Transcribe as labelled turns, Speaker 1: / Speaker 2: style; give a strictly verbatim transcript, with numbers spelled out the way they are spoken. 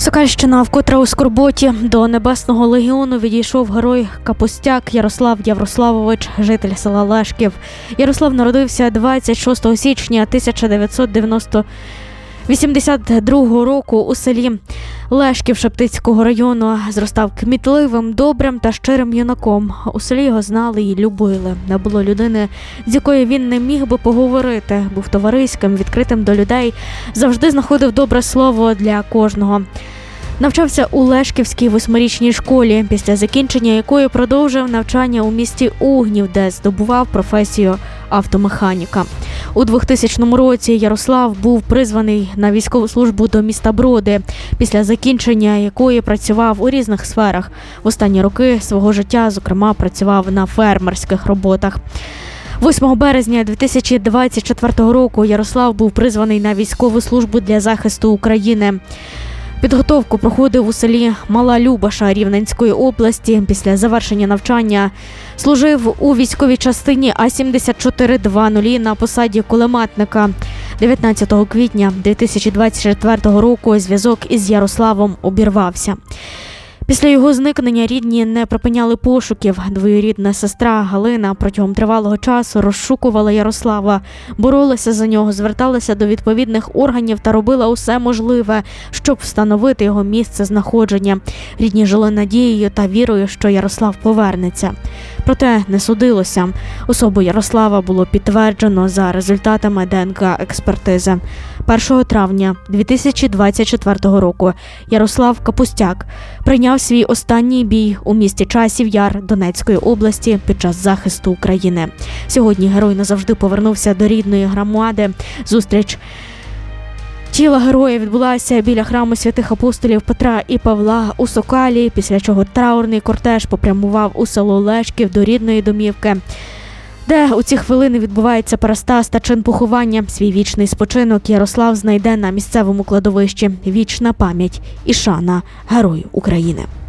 Speaker 1: Сокальщина вкотре у скорботі. До Небесного легіону відійшов герой Капустяк Ярослав Яврославович, житель села Лешків. Ярослав народився двадцять шостого січня тисяча дев'ятсот вісімдесят другого року у селі Лешків Шептицького району. Зростав кмітливим, добрим та щирим юнаком. У селі його знали і любили. Не було людини, з якою він не міг би поговорити. Був товариським, відкритим до людей, завжди знаходив добре слово для кожного. Навчався у Лешківській восьмирічній школі, після закінчення якої продовжив навчання у місті Угнів, де здобував професію автомеханіка. У двохтисячному році Ярослав був призваний на військову службу до міста Броди, після закінчення якої працював у різних сферах. В останні роки свого життя, зокрема, працював на фермерських роботах. восьмого березня дві тисячі двадцять четвертого року Ярослав був призваний на військову службу для захисту України. Підготовку проходив у селі Мала Любаша Рівненської області. Після завершення навчання служив у військовій частині А сімдесят чотири двадцять на посаді кулеметника. дев'ятнадцятого квітня дві тисячі двадцять четвертого року зв'язок із Ярославом обірвався. Після його зникнення рідні не припиняли пошуків. Двоюрідна сестра Галина протягом тривалого часу розшукувала Ярослава, боролася за нього, зверталася до відповідних органів та робила усе можливе, щоб встановити його місце знаходження. Рідні жили надією та вірою, що Ярослав повернеться. Проте не судилося. Особу Ярослава було підтверджено за результатами Де Ен Ка-експертизи. першого травня дві тисячі двадцять четвертого року Ярослав Капустяк прийняв свій останній бій у місті Часів Яр Донецької області під час захисту України. Сьогодні герой назавжди повернувся до рідної громади. Зустріч тіла героя відбулася біля храму святих апостолів Петра і Павла у Сокалі, після чого траурний кортеж попрямував у село Лешків до рідної домівки, де у ці хвилини відбувається парастаз та чин поховання. Свій вічний спочинок Ярослав знайде на місцевому кладовищі. Вічна пам'ять і шана Герою України.